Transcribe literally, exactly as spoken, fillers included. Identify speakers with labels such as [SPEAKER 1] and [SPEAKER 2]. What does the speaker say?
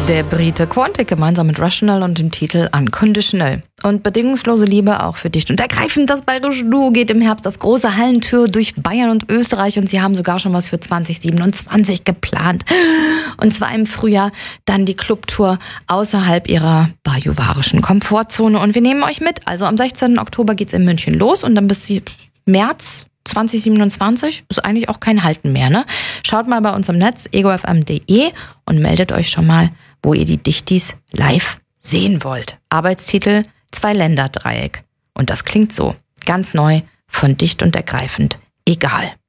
[SPEAKER 1] Der Brite Quantic gemeinsam mit Rational und dem Titel Unconditional. Und bedingungslose Liebe auch für dicht und ergreifend. Das bayerische Duo geht im Herbst auf große Hallentour durch Bayern und Österreich und sie haben sogar schon was für zwanzig siebenundzwanzig geplant. Und zwar im Frühjahr dann die Clubtour außerhalb ihrer bajuwarischen Komfortzone. Und wir nehmen euch mit. Also am sechzehnten Oktober geht's in München los und dann bis März zwanzig siebenundzwanzig ist eigentlich auch kein Halten mehr, ne? Schaut mal bei uns im Netz ego f m punkt de und meldet euch schon mal, wo ihr die Dichtis live sehen wollt. Arbeitstitel Zwei-Länder-Dreieck. Und das klingt so. Ganz neu, von dicht und ergreifend. Egal.